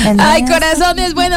Ay, corazones, bueno,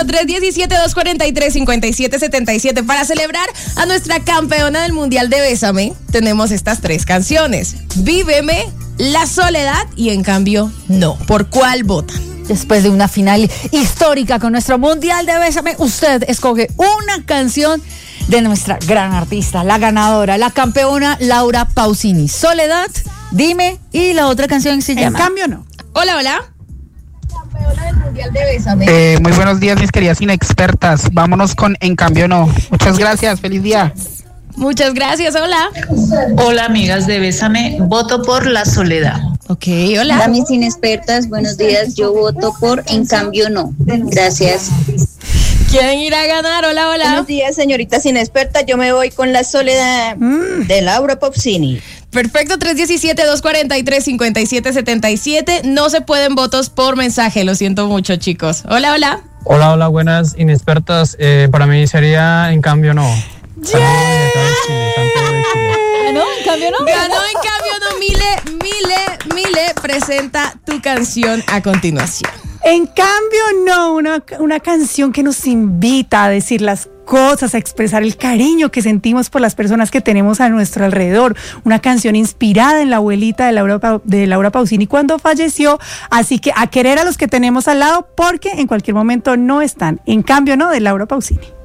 317-243-5777. Para celebrar a nuestra campeona del Mundial de Bésame, tenemos estas 3 canciones: Víveme, La Soledad y En Cambio No. ¿Por cuál votan? Después de una final histórica con nuestro Mundial de Bésame, usted escoge una canción de nuestra gran artista, la ganadora, la campeona Laura Pausini. Soledad, Dime, y la otra canción se llama En Cambio No. Hola, hola. Campeona del Mundial de Bésame. Muy buenos días, mis queridas inexpertas. Vámonos con En Cambio No. Muchas gracias, feliz día. Muchas gracias, hola. Hola, amigas de Bésame, voto por La Soledad. Ok, hola. Hola, mis inexpertas, buenos días. Yo voto por En Cambio No. Gracias. ¿Quieren ir a ganar? Hola, hola. Buenos días, señoritas inexpertas. Yo me voy con La Soledad de Laura Pausini. Perfecto, 317-243-5777. No se pueden votos por mensaje, lo siento mucho, chicos. Hola, hola. Hola, buenas inexpertas. Para mí sería En Cambio No. ¿Ganó? ¿En Cambio No? Ganó En Cambio No. Mile, presenta tu canción a continuación. En Cambio No, una canción que nos invita a decir las cosas, a expresar el cariño que sentimos por las personas que tenemos a nuestro alrededor. Una canción inspirada en la abuelita de Laura Pausini cuando falleció. Así que a querer a los que tenemos al lado, porque en cualquier momento no están. En Cambio No, de Laura Pausini.